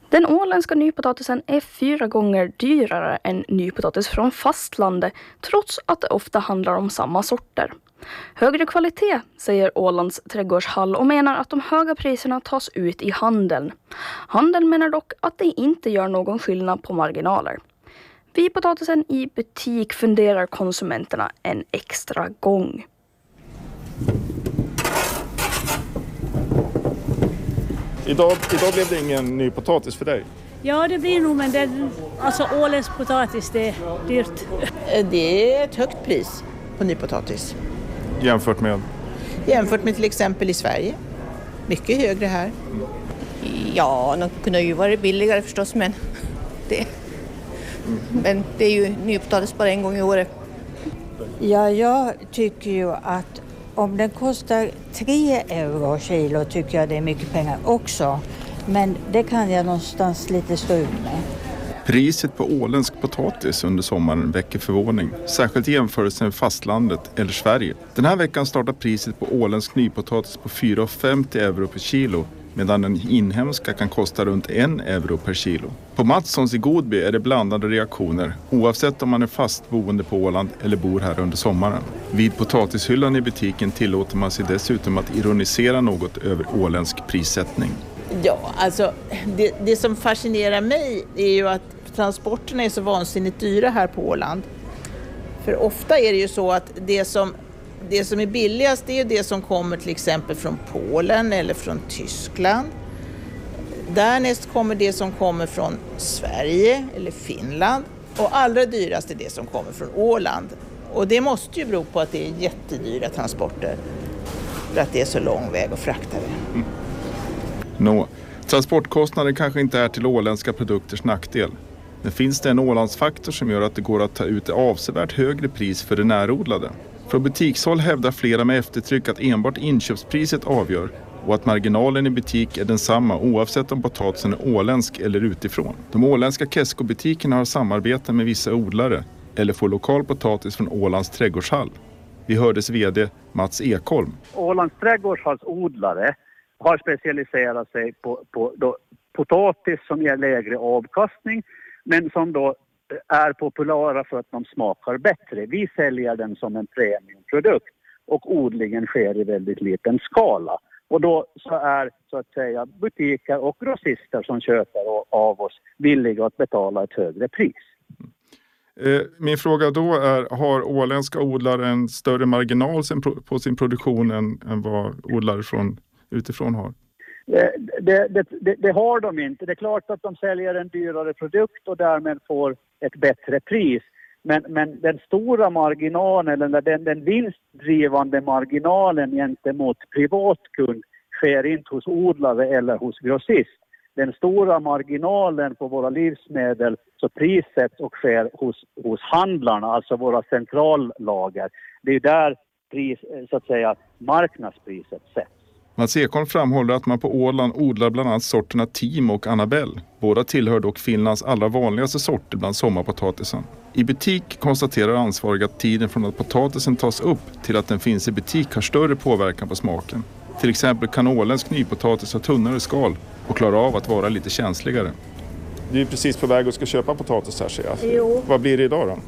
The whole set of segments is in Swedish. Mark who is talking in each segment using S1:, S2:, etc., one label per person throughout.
S1: Den åländska nypotatisen är 4 gånger dyrare än nypotatis från fastlandet, trots att det ofta handlar om samma sorter. Högre kvalitet, säger Ålands trädgårdshall och menar att de höga priserna tas ut i handeln. Handeln menar dock att det inte gör någon skillnad på marginaler. Vid potatisen i butik funderar konsumenterna en extra gång.
S2: Idag blev det ingen ny potatis för dig.
S3: Ja, det blir nog, men åländsk potatis, det är dyrt.
S4: Det är ett högt pris på nypotatis.
S2: Jämfört med?
S4: Jämfört med till exempel i Sverige. Mycket högre här.
S5: Ja, de kunde ju vara billigare förstås, men det är ju nypotatis bara en gång i året.
S6: Ja, jag tycker ju att om den kostar 3 euro kilo tycker jag det är mycket pengar också. Men det kan jag någonstans lite stå ut med.
S2: Priset på åländsk potatis under sommaren väcker förvåning, särskilt i jämförelse med fastlandet eller Sverige. Den här veckan startar priset på åländsk nypotatis på 4,50 euro per kilo, medan den inhemska kan kosta runt 1 euro per kilo. På Matssons i Godby är det blandade reaktioner, oavsett om man är fastboende på Åland eller bor här under sommaren. Vid potatishyllan i butiken tillåter man sig dessutom att ironisera något över åländsk prissättning.
S4: Ja, alltså det som fascinerar mig är ju att transporterna är så vansinnigt dyra här på Åland. För ofta är det ju så att det som är billigast är ju det som kommer till exempel från Polen eller från Tyskland. Därnäst kommer det som kommer från Sverige eller Finland. Och allra dyrast är det som kommer från Åland. Och det måste ju bero på att det är jättedyra transporter. För att det är så lång väg att frakta det.
S2: Transportkostnaden kanske inte är till åländska produkters nackdel. Men finns det en Ålandsfaktor som gör att det går att ta ut ett avsevärt högre pris för det närodlade? Från butikshåll hävdar flera med eftertryck att enbart inköpspriset avgör och att marginalen i butik är densamma oavsett om potatisen är åländsk eller utifrån. De åländska Kesko-butikerna har samarbetat med vissa odlare eller får lokal potatis från Ålands trädgårdshall. Vi hördes vd Mats Ekholm.
S7: Ålands trädgårdshalls odlare har specialiserat sig på potatis som ger lägre avkastning, men som då är populära för att de smakar bättre. Vi säljer den som en premiumprodukt och odlingen sker i väldigt liten skala. Och då så är så att säga butiker och grossister som köper av oss villiga att betala ett högre pris.
S2: Min fråga då är, har åländska odlare en större marginal på sin produktion än vad odlare från utifrån har?
S7: Det har de inte. Det är klart att de säljer en dyrare produkt och därmed får ett bättre pris. Men den stora marginalen, eller den vinstdrivande marginalen gentemot privatkund sker inte hos odlare eller hos grossist. Den stora marginalen på våra livsmedel så prissätts och sker hos handlarna, alltså våra centrallager. Det är där så att säga marknadspriset sätts.
S2: Mats Ekholm framhåller att man på Åland odlar bland annat sorterna Timo och Annabelle. Båda tillhör dock Finlands allra vanligaste sorter bland sommarpotatisen. I butik konstaterar ansvariga att tiden från att potatisen tas upp till att den finns i butik har större påverkan på smaken. Till exempel kan åländsk nypotatis ha tunnare skal och klara av att vara lite känsligare. Du är precis på väg och ska köpa potatis här, ser jag.
S6: Jo.
S2: Vad blir det idag då?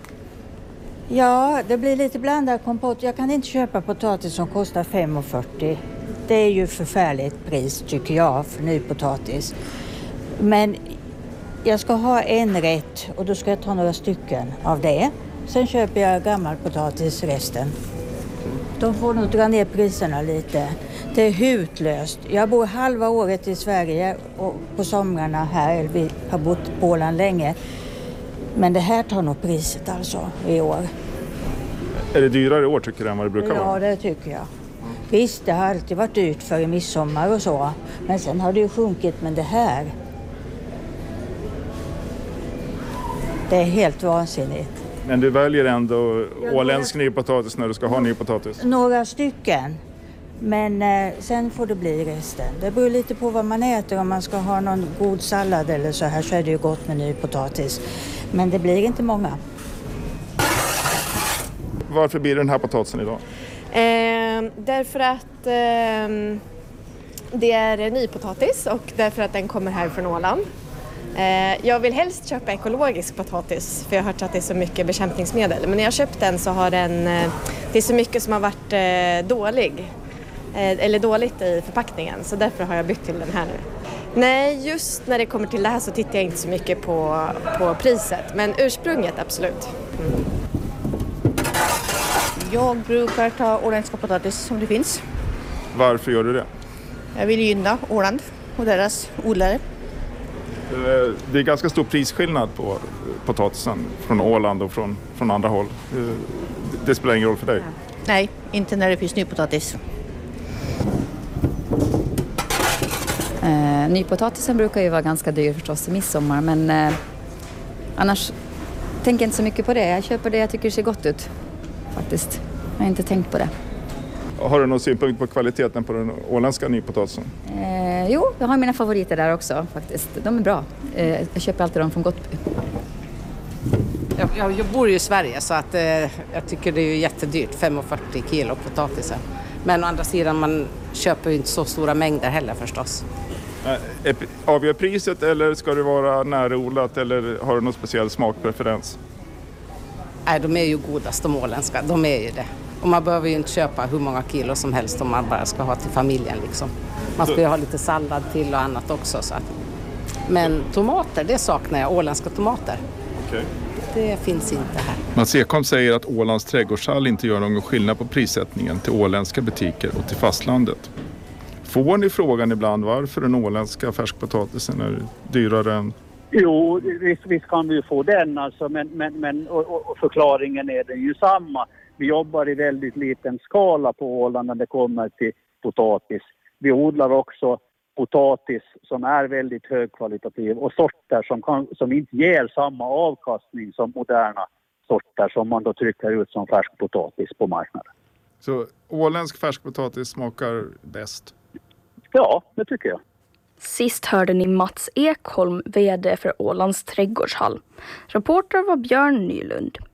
S6: Ja, det blir lite blandad kompott. Jag kan inte köpa potatis som kostar 5,40. Det är ju förfärligt pris tycker jag för nypotatis. Men jag ska ha en rätt och då ska jag ta några stycken av det. Sen köper jag gammal potatis resten. De får nog dra ner priserna lite. Det är hutlöst. Jag bor halva året i Sverige och på somrarna här. Vi har bott på Åland länge. Men det här tar nog priset alltså i år.
S2: Är det dyrare i år tycker du än vad det brukar vara?
S6: Ja, det tycker jag. Visst, det har alltid varit dyrt för i midsommar och så. Men sen har det ju sjunkit, men det här. Det är helt vansinnigt.
S2: Men du väljer ändå åländsk nypotatis när du ska ha nypotatis?
S6: Några stycken. Men sen får det bli resten. Det beror lite på vad man äter. Om man ska ha någon god sallad eller så här så är det ju gott med nypotatis. Men det blir inte många.
S2: Varför blir det den här potatisen idag?
S5: Därför att
S8: Det är nypotatis och därför att den kommer här från Åland. Jag vill helst köpa ekologisk potatis för jag har hört att det är så mycket bekämpningsmedel. Men när jag köpt den så har det är så mycket som har varit dåligt i förpackningen. Så därför har jag bytt till den här nu. Nej, just när det kommer till det här så tittar jag inte så mycket på priset. Men ursprunget absolut.
S5: Jag brukar ta åländska potatis om det finns.
S2: Varför gör du det?
S5: Jag vill gynna Åland och deras odlare.
S2: Det är ganska stor prisskillnad på potatisen från Åland och från andra håll. Det spelar ingen roll för dig?
S5: Nej, inte när det finns nypotatis.
S9: Nypotatisen brukar ju vara ganska dyr förstås i midsommar, men annars tänker jag inte så mycket på det. Jag köper det jag tycker ser gott ut faktiskt. Jag har inte tänkt på det.
S2: Har du någon synpunkt på kvaliteten på den åländska nypotatisen?
S9: Jo, jag har mina favoriter där också faktiskt. De är bra. Jag köper alltid dem från Gottby.
S10: Jag bor ju i Sverige så att jag tycker det är jättedyrt, 5,40 kilo potatis. Men å andra sidan, man köper ju inte så stora mängder heller förstås.
S2: Avgör priset eller ska det vara närodlat eller har du någon speciell smakpreferens?
S10: Nej, de är ju godast, de åländska. De är ju det. Och man behöver ju inte köpa hur många kilo som helst om man bara ska ha till familjen liksom. Man ska ju ha lite sallad till och annat också. Så att. Men tomater, det saknar jag. Åländska tomater.
S2: Okay.
S10: Det finns inte här.
S2: Mats Ekholm säger att Ålands trädgårdshall inte gör någon skillnad på prissättningen till åländska butiker och till fastlandet. Får ni frågan ibland varför den åländska färskpotatisen är dyrare än...
S7: Jo, visst kan vi ju få den alltså, men förklaringen är den ju samma. Vi jobbar i väldigt liten skala på Åland när det kommer till potatis. Vi odlar också potatis som är väldigt högkvalitativ och sorter som inte ger samma avkastning som moderna sorter som man då trycker ut som färskpotatis på marknaden.
S2: Så åländsk färskpotatis smakar bäst?
S7: Ja, det tycker jag.
S1: Sist hörde ni Mats Ekholm, vd för Ålands trädgårdshall. Reporter var Björn Nylund.